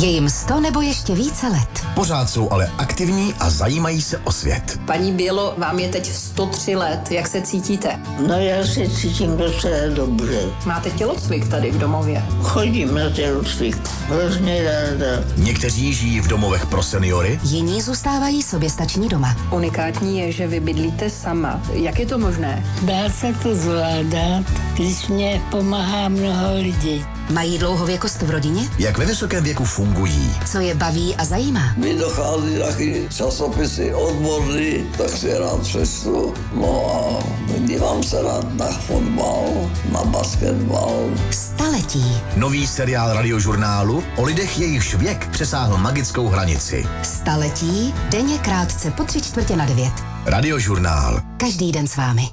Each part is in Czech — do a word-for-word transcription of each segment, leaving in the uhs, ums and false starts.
Je jim sto nebo ještě více let. Pořád jsou ale aktivní a zajímají se o svět. Paní Bělo, vám je teď sto tři let. Jak se cítíte? No já se cítím docela dobře. Máte tělocvik tady v domově? Chodím na tělocvik. Hrozně ráda. Někteří žijí v domovech pro seniory. Jiní zůstávají soběstační doma. Unikátní je, že vy bydlíte sama. Jak je to možné? Dá se to zvládat, když mě pomáhá mnoho lidí. Mají dlouhověkost v rodině? Jak ve vysokém věku fungují? Co je baví a zajímá? Mi dochází taky časopisy odborný, tak si rád přečtu. No a dívám se rád na fotbal, na basketbal. Staletí. Nový seriál Radiožurnálu o lidech, jejichž věk přesáhl magickou hranici. Staletí, denně krátce po tři čtvrtě na devět. Radiožurnál. Každý den s vámi.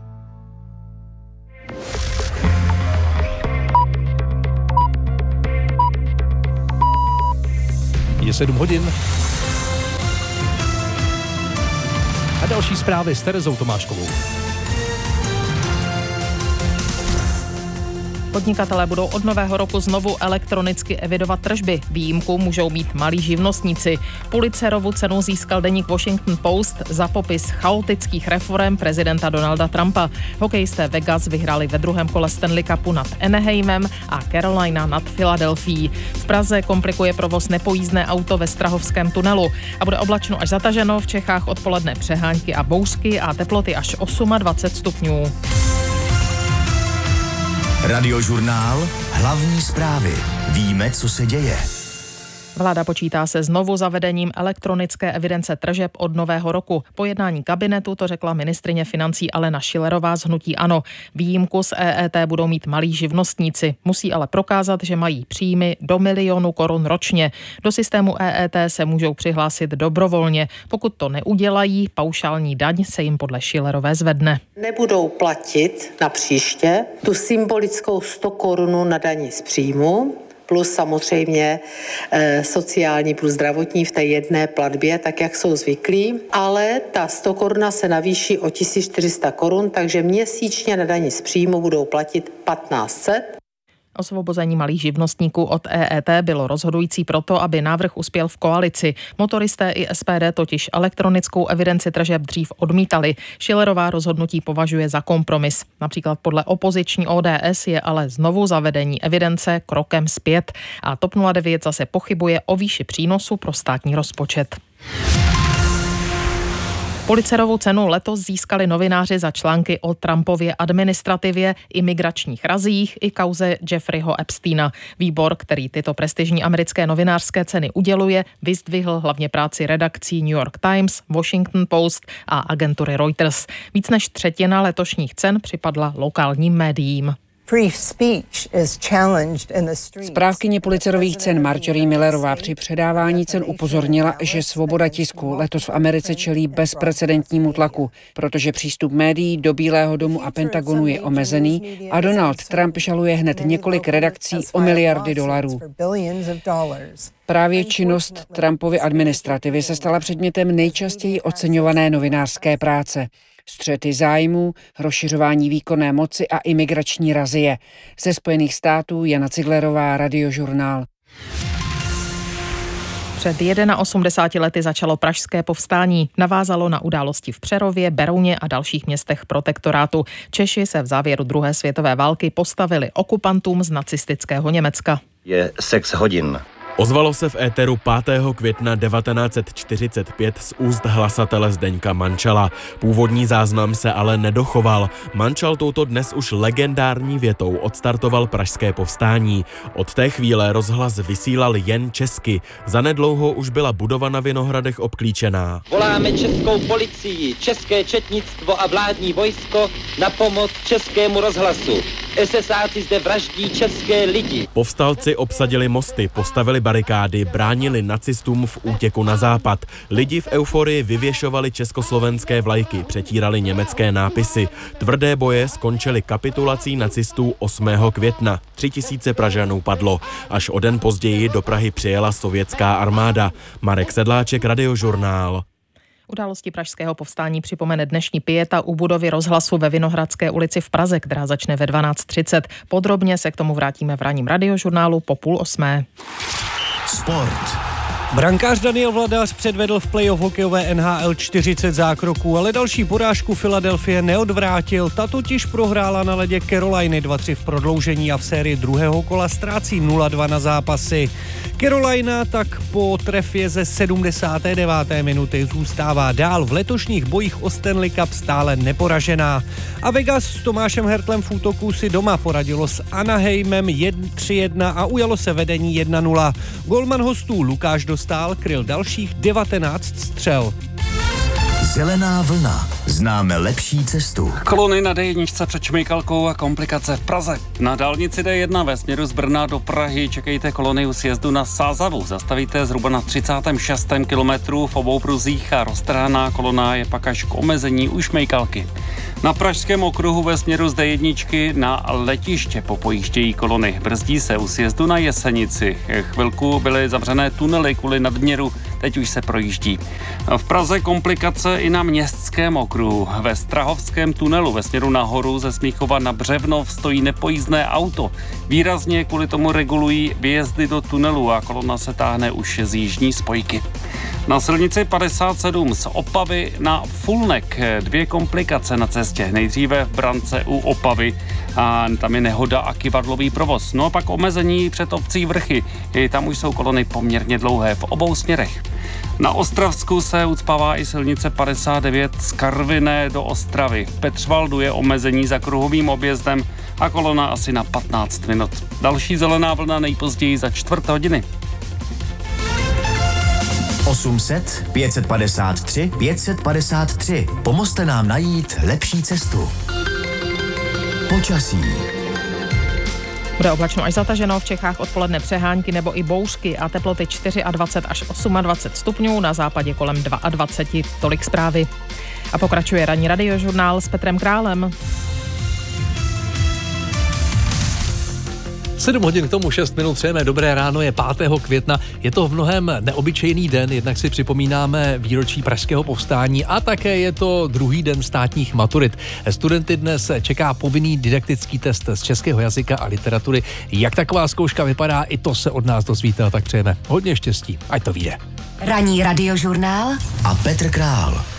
Je sedm hodin. A další zprávy s Terezou Tomáškovou. Podnikatelé budou od nového roku znovu elektronicky evidovat tržby. Výjimku můžou mít malí živnostníci. Pulitzerovu cenu získal deník Washington Post za popis chaotických reforem prezidenta Donalda Trumpa. Hokejisté Vegas vyhráli ve druhém kole Stanley Cupu nad Anaheimem a Carolina nad Filadelfií. V Praze komplikuje provoz nepojízdné auto ve Strahovském tunelu a bude oblačno až zataženo, v Čechách odpoledne přehánky a bouřky a teploty až dvacet osm stupňů. Radiožurnál. Hlavní zprávy. Víme, co se děje. Vláda počítá se znovu zavedením elektronické evidence tržeb od nového roku. Po jednání kabinetu to řekla ministryně financí Alena Schillerová z hnutí ANO. Výjimku z E E T budou mít malí živnostníci. Musí ale prokázat, že mají příjmy do milionu korun ročně. Do systému E E T se můžou přihlásit dobrovolně. Pokud to neudělají, paušální daň se jim podle Schillerové zvedne. Nebudou platit na příště tu symbolickou sto korun na dani z příjmu, plus samozřejmě e, sociální plus zdravotní v té jedné platbě, tak jak jsou zvyklí, ale ta sto koruna se navýší o tisíc čtyři sta korun, takže měsíčně na dani z příjmu budou platit patnáct set. Osvobození malých živnostníků od E E T bylo rozhodující proto, aby návrh uspěl v koalici. Motoristé i S P D totiž elektronickou evidenci tržeb dřív odmítali. Schillerová rozhodnutí považuje za kompromis. Například podle opoziční O D S je ale znovu zavedení evidence krokem zpět. A TOP nula devět zase pochybuje o výši přínosu pro státní rozpočet. Pulitzerovu cenu letos získali novináři za články o Trumpově administrativě, imigračních razích i kauze Jeffreyho Epsteina. Výbor, který tyto prestižní americké novinářské ceny uděluje, vyzdvihl hlavně práci redakcí New York Times, Washington Post a agentury Reuters. Víc než třetina letošních cen připadla lokálním médiím. Správkyně Pulitzerových cen Marjorie Millerová při předávání cen upozornila, že svoboda tisku letos v Americe čelí bezprecedentnímu tlaku, protože přístup médií do Bílého domu a Pentagonu je omezený a Donald Trump žaluje hned několik redakcí o miliardy dolarů. Právě činnost Trumpovy administrativy se stala předmětem nejčastěji oceňované novinářské práce. Střety zájmů, rozšiřování výkonné moci a imigrační razie. Ze Spojených států Jana Ciglerová, Radiožurnál. Před osmdesáti lety začalo pražské povstání. Navázalo na události v Přerově, Berouně a dalších městech protektorátu. Češi se v závěru druhé světové války postavili okupantům z nacistického Německa. Je sex hodin. Ozvalo se v éteru pátého května devatenáct set čtyřicet pět z úst hlasatele Zdeňka Mančala. Původní záznam se ale nedochoval. Mančal touto dnes už legendární větou odstartoval pražské povstání. Od té chvíle rozhlas vysílal jen česky. Zanedlouho už byla budova na Vinohradech obklíčená. Voláme českou policii, české četnictvo a vládní vojsko na pomoc českému rozhlasu. esesáci zde vraždí české lidi. Povstalci obsadili mosty, postavili barikády, bránili nacistům v útěku na západ. Lidi v euforii vyvěšovali československé vlajky, přetírali německé nápisy. Tvrdé boje skončily kapitulací nacistů osmého května. Tři tisíce Pražanů padlo. Až o den později do Prahy přijela sovětská armáda. Marek Sedláček, Radiožurnál. Události pražského povstání připomene dnešní pieta u budovy rozhlasu ve Vinohradské ulici v Praze, která začne ve dvanáct třicet. Podrobně se k tomu vrátíme v ranním Radiožurnálu po půl osmé. sport. Brankář Daniel Vladař předvedl v playoff hokejové N H L čtyřicet zákroků, ale další porážku Philadelphie neodvrátil. Ta totiž prohrála na ledě Caroliny dva tři v prodloužení a v sérii druhého kola ztrácí nula dva na zápasy. Carolina tak po trefě ze sedmdesáté deváté minuty zůstává dál v letošních bojích o Stanley Cup stále neporažená. A Vegas s Tomášem Hertlem v útoku si doma poradilo s Anaheimem tři jedna a ujalo se vedení jedna nula. Golman hostů Lukáš Dostál kryl dalších devatenáct střel. Zelená vlna. Známe lepší cestu. Kolony na D jedna před Šmejkalkou a komplikace v Praze. Na dálnici D jedna ve směru z Brna do Prahy čekejte kolony u sjezdu na Sázavu. Zastavíte zhruba na třicátém šestém kilometru v obou pruzích a roztrhaná kolona je pak až k omezení u Šmejkalky. Na pražském okruhu ve směru z D jedna na letiště popojíždějí kolony. Brzdí se u sjezdu na Jesenici. Chvilku byly zavřené tunely kvůli nadměru, teď už se projíždí. V Praze komplikace i na městském okruhu. Ve Strahovském tunelu ve směru nahoru ze Smíchova na Břevnov stojí nepojízdné auto. Výrazně kvůli tomu regulují výjezdy do tunelu a kolona se táhne už z jižní spojky. Na silnici padesát sedm z Opavy na Fulnek dvě komplikace na cestě. Nejdříve v Brance u Opavy a tam je nehoda a kyvadlový provoz. No a pak omezení před obcí Vrchy. I tam už jsou kolony poměrně dlouhé v obou směrech. Na Ostravsku se ucpává i silnice padesát devět z Karviné do Ostravy. V Petřvaldu je omezení za kruhovým objezdem a kolona asi na patnáct minut. Další zelená vlna nejpozději za čtvrt hodiny. osm set, pět set padesát tři, pět set padesát tři. Pomozte nám najít lepší cestu. Počasí. Bude oblačno až zataženo, v Čechách odpoledne přehánky nebo i bouřky a teploty dvacet čtyři až dvacet osm stupňů, na západě kolem dvacet dva. Tolik zprávy. A pokračuje ranní radiožurnál s Petrem Králem. sedm hodin k tomu, šest minut, přejeme dobré ráno, je pátého května. Je to v mnohem neobyčejný den, jednak si připomínáme výročí Pražského povstání a také je to druhý den státních maturit. Studenty dnes čeká povinný didaktický test z českého jazyka a literatury. Jak taková zkouška vypadá, i to se od nás dozvíte, tak přejeme hodně štěstí, ať to vyjde. Ranní radiožurnál a Petr Král.